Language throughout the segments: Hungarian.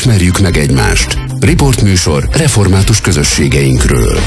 Ismerjük meg egymást. Riportműsor református közösségeinkről.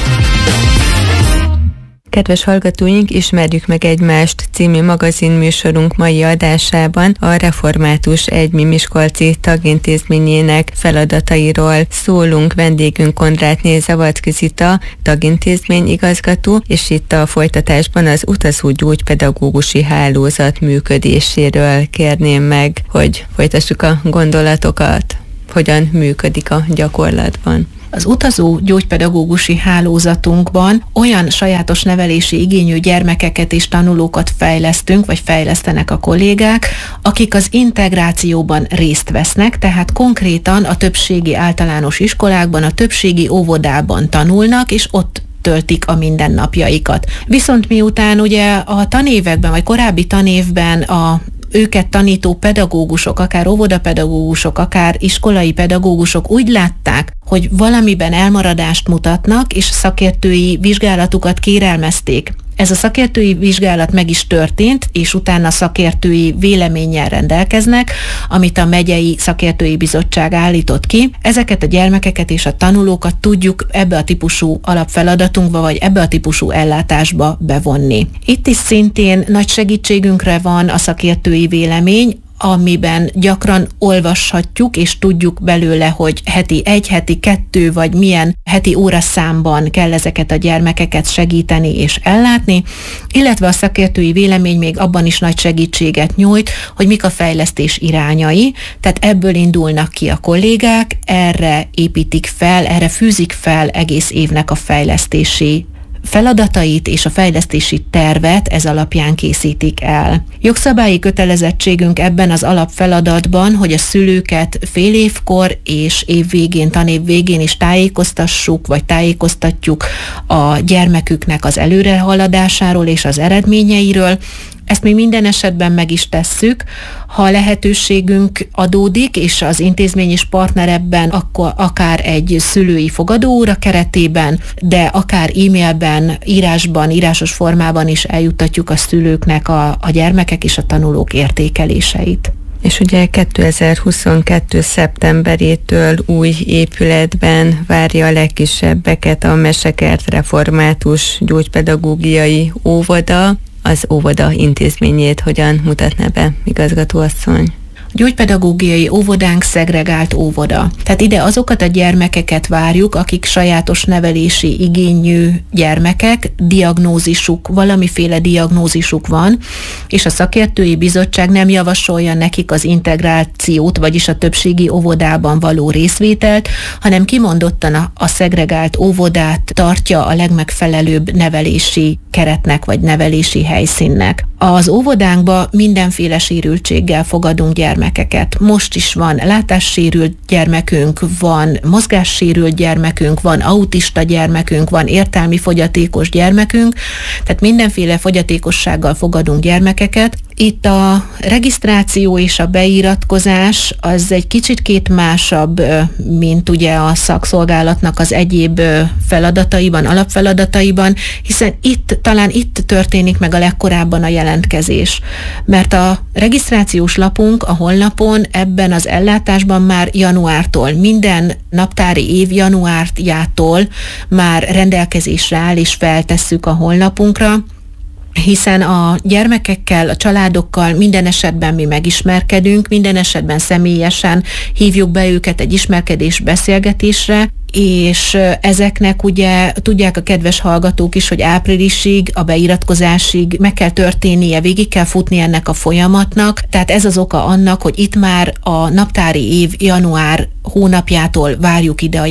Kedves hallgatóink, Ismerjük meg egymást című magazinműsorunk mai adásában a Református Egymi Miskolci tagintézményének feladatairól szólunk. Vendégünk Kondrátné Zavadzki Zita, tagintézmény igazgató, és itt a folytatásban az utazó gyógypedagógusi hálózat működéséről kérném meg, hogy folytassuk a gondolatokat, hogyan működik a gyakorlatban. Az utazó gyógypedagógusi hálózatunkban olyan sajátos nevelési igényű gyermekeket és tanulókat fejlesztünk, vagy fejlesztenek a kollégák, akik az integrációban részt vesznek, tehát konkrétan a többségi általános iskolákban, a többségi óvodában tanulnak, és ott töltik a mindennapjaikat. Viszont miután ugye a tanévekben, vagy korábbi tanévben őket tanító pedagógusok, akár óvodapedagógusok, akár iskolai pedagógusok úgy látták, hogy valamiben elmaradást mutatnak, és szakértői vizsgálatukat kérelmezték. Ez a szakértői vizsgálat meg is történt, és utána szakértői véleménnyel rendelkeznek, amit a megyei szakértői bizottság állított ki. Ezeket a gyermekeket és a tanulókat tudjuk ebbe a típusú alapfeladatunkba, vagy ebbe a típusú ellátásba bevonni. Itt is szintén nagy segítségünkre van a szakértői vélemény, amiben gyakran olvashatjuk, és tudjuk belőle, hogy heti 1, heti 2, vagy milyen heti óraszámban kell ezeket a gyermekeket segíteni és ellátni, illetve a szakértői vélemény még abban is nagy segítséget nyújt, hogy mik a fejlesztés irányai, tehát ebből indulnak ki a kollégák, erre építik fel, erre fűzik fel egész évnek a fejlesztési feladatait, és a fejlesztési tervet ez alapján készítik el. Jogszabályi kötelezettségünk ebben az alapfeladatban, hogy a szülőket fél évkor és év végén, tanév végén is tájékoztassuk, vagy tájékoztatjuk a gyermeküknek az előrehaladásáról és az eredményeiről. Ezt mi minden esetben meg is tesszük, ha lehetőségünk adódik, és az intézmény is partner ebben, akkor akár egy szülői fogadóóra keretében, de akár e-mailben, írásban, írásos formában is eljuttatjuk a szülőknek a gyermekek és a tanulók értékeléseit. És ugye 2022. szeptemberétől új épületben várja a legkisebbeket a Mesekert Református Gyógypedagógiai Óvoda. Az óvoda intézményét hogyan mutatná be, igazgatóasszony? Gyógypedagógiai óvodánk szegregált óvoda. Tehát ide azokat a gyermekeket várjuk, akik sajátos nevelési igényű gyermekek, diagnózisuk, valamiféle diagnózisuk van, és a szakértői bizottság nem javasolja nekik az integrációt, vagyis a többségi óvodában való részvételt, hanem kimondottan a szegregált óvodát tartja a legmegfelelőbb nevelési keretnek, vagy nevelési helyszínnek. Az óvodánkba mindenféle sérültséggel fogadunk gyermekeket. Most is van látássérült gyermekünk, van mozgássérült gyermekünk, van autista gyermekünk, van értelmi fogyatékos gyermekünk, tehát mindenféle fogyatékossággal fogadunk gyermekeket. Itt a regisztráció és a beiratkozás az egy kicsit másabb, mint ugye a szakszolgálatnak az egyéb feladataiban, alapfeladataiban, hiszen talán itt történik meg a legkorábban a jelentkezés. Mert a regisztrációs lapunk a honlapon ebben az ellátásban már januártól, minden naptári év januárjától már rendelkezésre áll, és feltesszük a honlapunkra, hiszen a gyermekekkel, a családokkal minden esetben mi megismerkedünk, minden esetben személyesen hívjuk be őket egy ismerkedés beszélgetésre, és ezeknek ugye tudják a kedves hallgatók is, hogy áprilisig, a beiratkozásig meg kell történnie, végig kell futni ennek a folyamatnak, tehát ez az oka annak, hogy itt már a naptári év január hónapjától várjuk ide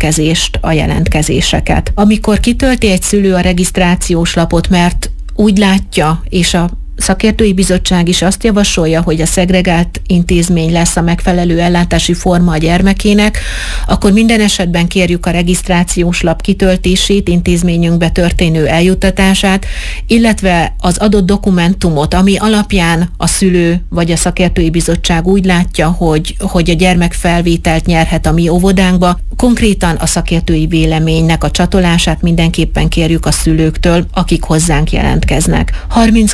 a jelentkezéseket. Amikor kitölti egy szülő a regisztrációs lapot, mert úgy látja, és a szakértői bizottság is azt javasolja, hogy a szegregált intézmény lesz a megfelelő ellátási forma a gyermekének, akkor minden esetben kérjük a regisztrációs lap kitöltését, intézményünkbe történő eljuttatását, illetve az adott dokumentumot, ami alapján a szülő vagy a szakértői bizottság úgy látja, hogy a gyermek felvételt nyerhet a mi óvodánkba. Konkrétan a szakértői véleménynek a csatolását mindenképpen kérjük a szülőktől, akik hozzánk jelentkeznek. 32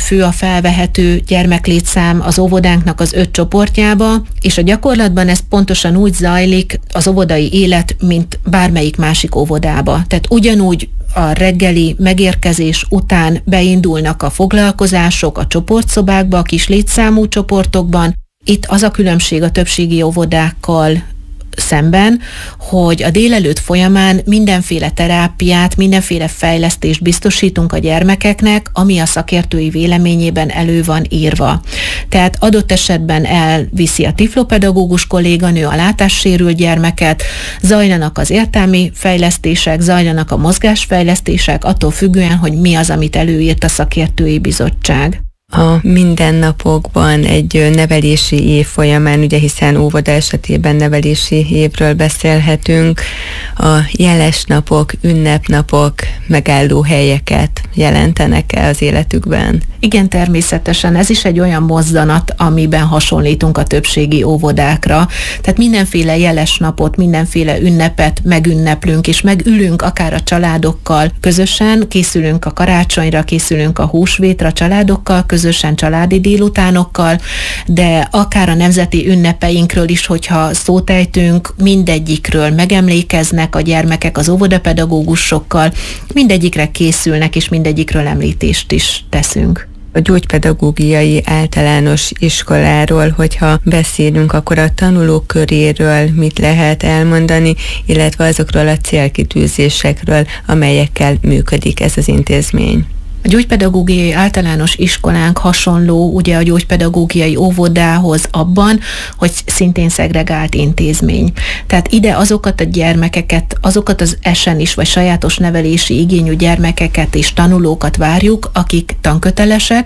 fő a felvehető gyermeklétszám az óvodánknak az 5 csoportjába, és a gyakorlatban ez pontosan úgy zajlik az óvodai élet, mint bármelyik másik óvodába. Tehát ugyanúgy a reggeli megérkezés után beindulnak a foglalkozások a csoportszobákba, a kis létszámú csoportokban. Itt az a különbség a többségi óvodákkal szemben, hogy a délelőtt folyamán mindenféle terápiát, mindenféle fejlesztést biztosítunk a gyermekeknek, ami a szakértői véleményében elő van írva. Tehát adott esetben elviszi a tiflopedagógus kolléganő a látássérült gyermeket, zajlanak az értelmi fejlesztések, zajlanak a mozgásfejlesztések, attól függően, hogy mi az, amit előírt a szakértői bizottság. A mindennapokban egy nevelési év folyamán, ugye hiszen óvoda esetében nevelési évről beszélhetünk, a jeles napok, ünnepnapok megálló helyeket jelentenek-e az életükben? Igen, természetesen. Ez is egy olyan mozzanat, amiben hasonlítunk a többségi óvodákra. Tehát mindenféle jeles napot, mindenféle ünnepet megünneplünk, és megülünk akár a családokkal közösen, készülünk a karácsonyra, készülünk a húsvétra családokkal, közösen családi délutánokkal, de akár a nemzeti ünnepeinkről is, hogyha szót ejtünk, mindegyikről megemlékeznek a gyermekek az óvodapedagógusokkal, mindegyikre készülnek, és mindegyikről említést is teszünk. A gyógypedagógiai általános iskoláról, hogyha beszélünk, akkor a tanulók köréről mit lehet elmondani, illetve azokról a célkitűzésekről, amelyekkel működik ez az intézmény. A gyógypedagógiai általános iskolánk hasonló ugye a gyógypedagógiai óvodához abban, hogy szintén szegregált intézmény. Tehát ide azokat a gyermekeket, azokat az SN-is vagy sajátos nevelési igényű gyermekeket és tanulókat várjuk, akik tankötelesek,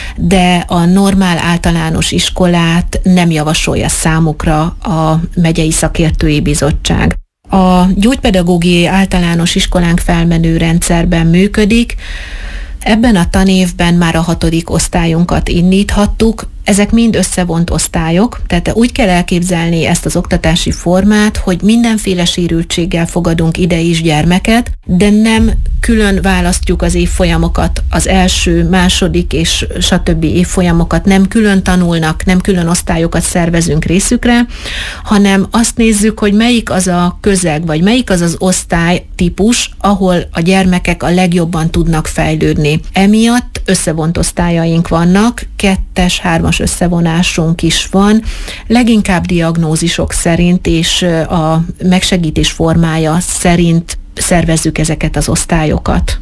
de a normál általános iskolát nem javasolja számukra a megyei szakértői bizottság. A gyógypedagógiai általános iskolánk felmenő rendszerben működik. Ebben a tanévben már a 6. osztályunkat indíthattuk. Ezek mind összevont osztályok, tehát úgy kell elképzelni ezt az oktatási formát, hogy mindenféle sérültséggel fogadunk ide is gyermeket, de nem külön választjuk az évfolyamokat, az első, második és stb. Évfolyamokat nem külön tanulnak, nem külön osztályokat szervezünk részükre, hanem azt nézzük, hogy melyik az a közeg, vagy melyik az az osztálytípus, ahol a gyermekek a legjobban tudnak fejlődni. Emiatt összevont osztályaink vannak, 2-es, 3-as összevonásunk is van, leginkább diagnózisok szerint és a megsegítés formája szerint szervezzük ezeket az osztályokat.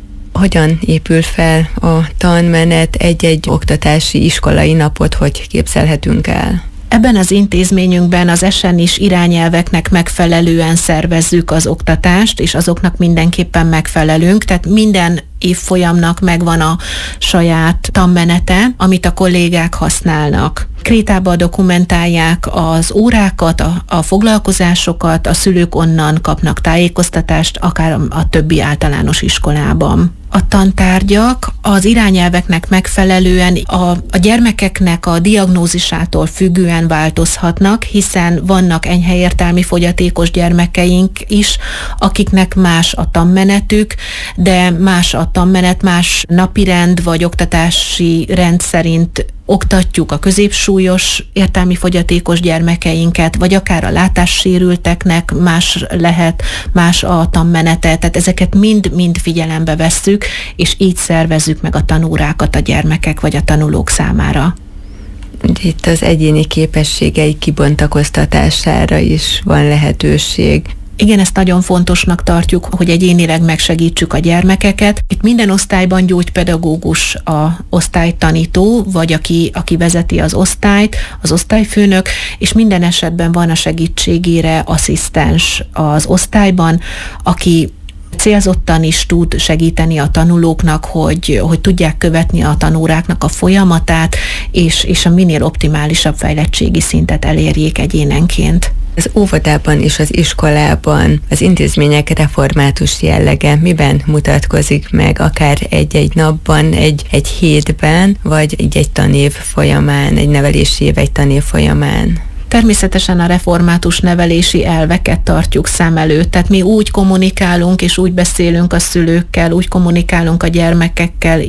Hogyan épül fel a tanmenet, egy-egy oktatási iskolai napot, hogy képzelhetünk el? Ebben az intézményünkben az SN-is irányelveknek megfelelően szervezzük az oktatást, és azoknak mindenképpen megfelelünk, tehát minden évfolyamnak megvan a saját tanmenete, amit a kollégák használnak. Krétában dokumentálják az órákat, a foglalkozásokat, a szülők onnan kapnak tájékoztatást, akár a többi általános iskolában. A tantárgyak az irányelveknek megfelelően a gyermekeknek a diagnózisától függően változhatnak, hiszen vannak enyhe értelmi fogyatékos gyermekeink is, akiknek más a tanmenetük, de más a tanmenet, más napirend vagy oktatási rend szerint oktatjuk a középsúlyos értelmi fogyatékos gyermekeinket, vagy akár a látássérülteknek más lehet, más a tanmenete, tehát ezeket mind figyelembe vesszük, és így szervezzük meg a tanórákat a gyermekek vagy a tanulók számára. Itt az egyéni képességei kibontakoztatására is van lehetőség. Igen, ezt nagyon fontosnak tartjuk, hogy egyénileg megsegítsük a gyermekeket. Itt minden osztályban gyógypedagógus a osztálytanító, vagy aki vezeti az osztályt, az osztályfőnök, és minden esetben van a segítségére asszisztens az osztályban, aki célzottan is tud segíteni a tanulóknak, hogy tudják követni a tanóráknak a folyamatát, és a minél optimálisabb fejlettségi szintet elérjék egyénenként. Az óvodában és az iskolában az intézmények református jellege miben mutatkozik meg, akár egy-egy napban, egy hétben, vagy egy tanév folyamán, egy nevelési év egy tanév folyamán? Természetesen a református nevelési elveket tartjuk szem előtt, tehát mi úgy kommunikálunk és úgy beszélünk a szülőkkel, úgy kommunikálunk a gyermekekkel is,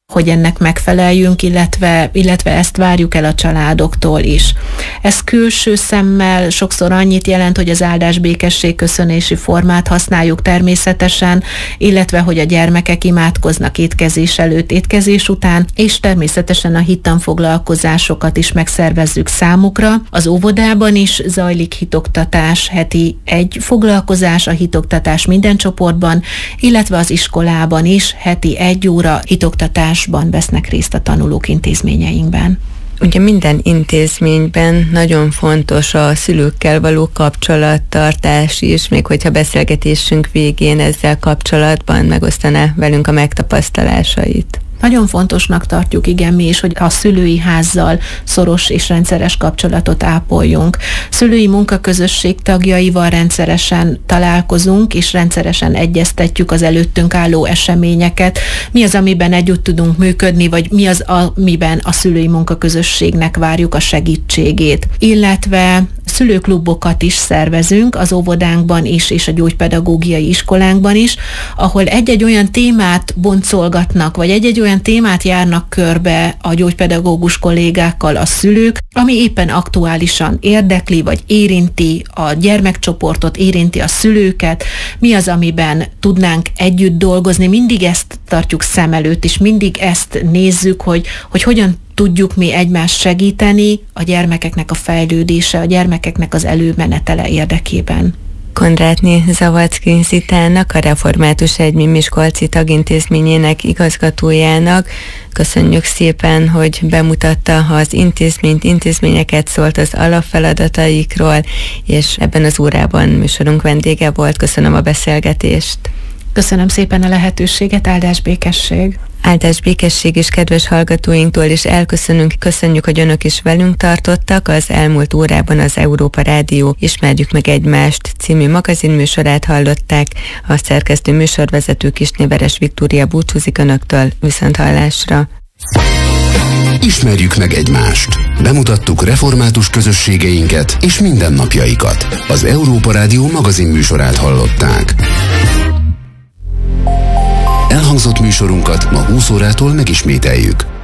hogy ennek megfeleljünk, illetve ezt várjuk el a családoktól is. Ez külső szemmel sokszor annyit jelent, hogy az áldás békesség köszönési formát használjuk természetesen, illetve hogy a gyermekek imádkoznak étkezés előtt, étkezés után, és természetesen a hittanfoglalkozásokat is megszervezzük számukra. Az óvodában is zajlik hitoktatás, heti egy foglalkozás, a hitoktatás minden csoportban, illetve az iskolában is heti 1 óra hitoktatásban vesznek részt a tanulók intézményeinkben. Ugye minden intézményben nagyon fontos a szülőkkel való kapcsolattartás is, még hogyha beszélgetésünk végén ezzel kapcsolatban megosztaná velünk a megtapasztalásait. Nagyon fontosnak tartjuk, igen, mi is, hogy a szülői házzal szoros és rendszeres kapcsolatot ápoljunk. Szülői munkaközösség tagjaival rendszeresen találkozunk, és rendszeresen egyeztetjük az előttünk álló eseményeket. Mi az, amiben együtt tudunk működni, vagy mi az, amiben a szülői munkaközösségnek várjuk a segítségét. Illetve szülőklubokat is szervezünk az óvodánkban is, és a gyógypedagógiai iskolánkban is, ahol egy-egy olyan témát boncolgatnak, vagy egy-egy olyan témát járnak körbe a gyógypedagógus kollégákkal a szülők, ami éppen aktuálisan érdekli, vagy érinti a gyermekcsoportot, érinti a szülőket, mi az, amiben tudnánk együtt dolgozni, mindig ezt tartjuk szem előtt, és mindig ezt nézzük, hogy hogyan tudjuk mi egymást segíteni a gyermekeknek a fejlődése, a gyermekeknek az előmenetele érdekében. Konrádné Zavadzki Zitának, a Református Egymi Miskolci tagintézményének igazgatójának köszönjük szépen, hogy bemutatta az intézményeket, szólt az alapfeladataikról, és ebben az órában műsorunk vendége volt. Köszönöm a beszélgetést. Köszönöm szépen a lehetőséget, áldás békesség! Áldás békesség és kedves hallgatóinktól is elköszönünk, köszönjük, hogy önök is velünk tartottak. Az elmúlt órában az Európa Rádió Ismerjük meg egymást című magazinműsorát hallották. A szerkesztő műsorvezető Kisné-Veres Viktória búcsúzik önöktől, viszonthallásra. Ismerjük meg egymást. Bemutattuk református közösségeinket és mindennapjaikat. Az Európa Rádió magazinműsorát hallották. Elhangzott műsorunkat ma 20 órától megismételjük.